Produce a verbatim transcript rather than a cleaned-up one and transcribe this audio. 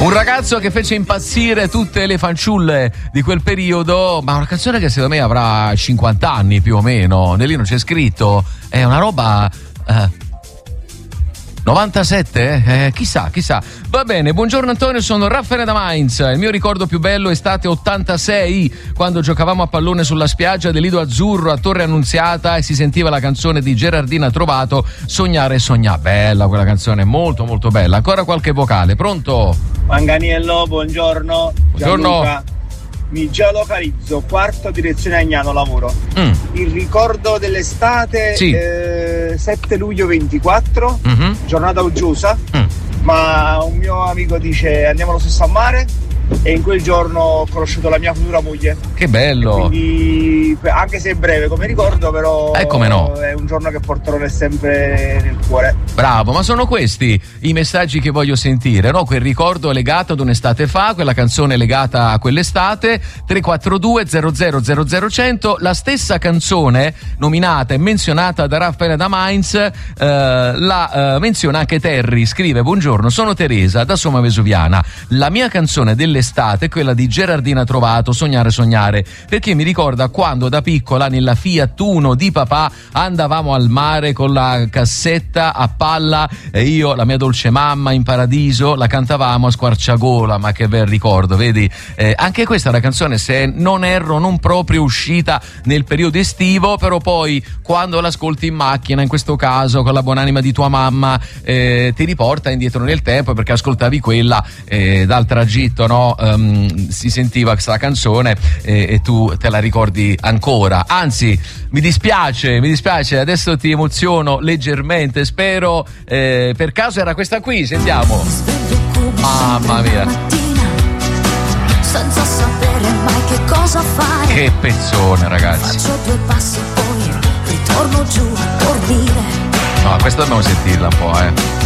Un ragazzo che fece impazzire tutte le fanciulle di quel periodo, ma una canzone che secondo me avrà cinquanta anni più o meno. Nell'ino c'è scritto, è una roba... Eh, novantasette? Eh, chissà, chissà. Va bene, buongiorno Antonio, sono Raffaele da Mainz. Il mio ricordo più bello è estate ottantasei, quando giocavamo a pallone sulla spiaggia del Lido Azzurro a Torre Annunziata e si sentiva la canzone di Gerardina Trovato, Sognare e sognare. Bella quella canzone, molto molto bella. Ancora qualche vocale, pronto? Manganiello, buongiorno. Buongiorno. Gianluca. Mi geolocalizzo, quarto direzione Agnano, lavoro. Mm. Il ricordo dell'estate, sì. eh, sette luglio ventiquattro, mm-hmm. giornata uggiosa, mm. ma un mio amico dice andiamo lo stesso a mare e in quel giorno ho conosciuto la mia futura moglie. Che bello! E quindi, anche se è breve come ricordo, però eh, come no? È un giorno che porterò sempre nel cuore. Bravo, ma sono questi i messaggi che voglio sentire, no? Quel ricordo legato ad un'estate fa, quella canzone legata a quell'estate. Tre quattro due zero zero zero zero cento, la stessa canzone nominata e menzionata da Raffaele da Mainz, eh, la eh, menziona anche Terry, scrive: buongiorno, sono Teresa da Somma Vesuviana, la mia canzone dell'estate è quella di Gerardina Trovato, Sognare sognare, perché mi ricorda quando da piccola nella Fiat Uno di papà andavamo al mare con la cassetta a palla e io, la mia dolce mamma in paradiso, la cantavamo a squarciagola. Ma che bel ricordo, vedi? Eh, anche questa è una canzone, se non erro, non proprio uscita nel periodo estivo, però poi quando l'ascolti in macchina, in questo caso con la buonanima di tua mamma, eh, ti riporta indietro nel tempo, perché ascoltavi quella eh, dal tragitto, no? Um, si sentiva questa canzone eh, e tu te la ricordi ancora. Anzi, mi dispiace, mi dispiace, adesso ti emoziono leggermente, spero eh, per caso era questa qui, sentiamo. Mamma mia, senza sapere mai che cosa fare. Che pezzone, ragazzi. Faccio due passi poi ritorno giù a dormire. No, questa dobbiamo sentirla un po', eh.